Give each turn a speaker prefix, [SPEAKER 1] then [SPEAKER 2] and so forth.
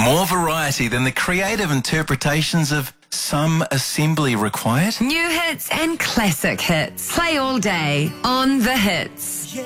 [SPEAKER 1] More variety than the creative interpretations of some assembly required?
[SPEAKER 2] New hits and classic hits. Play all day on The Hits.